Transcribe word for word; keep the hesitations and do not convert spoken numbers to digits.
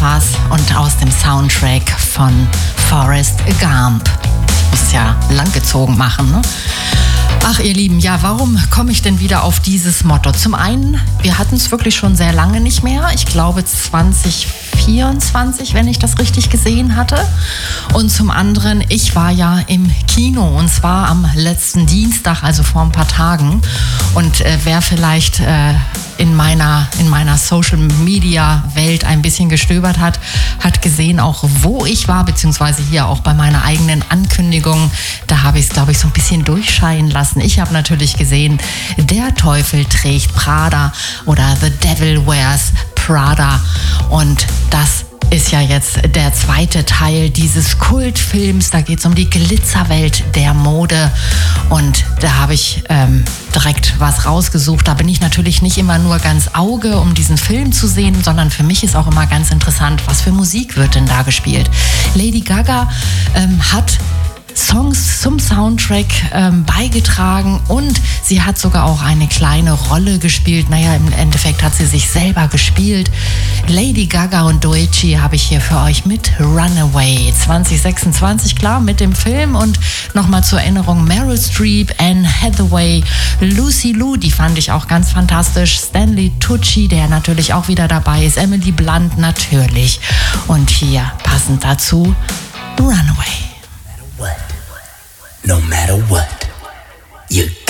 war's und aus dem Soundtrack von Forrest Gump. Muss ja langgezogen machen, ne? Ach, ihr Lieben, ja, warum komme ich denn wieder auf dieses Motto? Zum einen, wir hatten es wirklich schon sehr lange nicht mehr. Ich glaube zwanzig vierundzwanzig, wenn ich das richtig gesehen hatte. Und zum anderen, ich war ja im Kino und zwar am letzten Dienstag, also vor ein paar Tagen. Und äh, wer vielleicht äh, in meiner, in meiner Social-Media-Welt ein bisschen gestöbert hat, hat gesehen auch, wo ich war, beziehungsweise hier auch bei meiner eigenen Ankündigung. Da habe ich es, glaube ich, so ein bisschen durchscheinen lassen. Ich habe natürlich gesehen, Der Teufel trägt Prada oder The Devil Wears Prada. Und das ist ja jetzt der zweite Teil dieses Kultfilms. Da geht es um die Glitzerwelt der Mode. Und da habe ich ähm, direkt was rausgesucht. Da bin ich natürlich nicht immer nur ganz Auge, um diesen Film zu sehen, sondern für mich ist auch immer ganz interessant, was für Musik wird denn da gespielt. Lady Gaga ähm, hat Songs zum Soundtrack ähm, beigetragen und sie hat sogar auch eine kleine Rolle gespielt. Naja, im Endeffekt hat sie sich selber gespielt. Lady Gaga und Doechii habe ich hier für euch mit Runaway zwanzig sechsundzwanzig, klar, mit dem Film. Und nochmal zur Erinnerung, Meryl Streep, Anne Hathaway, Lucy Liu, die fand ich auch ganz fantastisch. Stanley Tucci, der natürlich auch wieder dabei ist. Emily Blunt natürlich. Und hier passend dazu Runaway. No matter what, you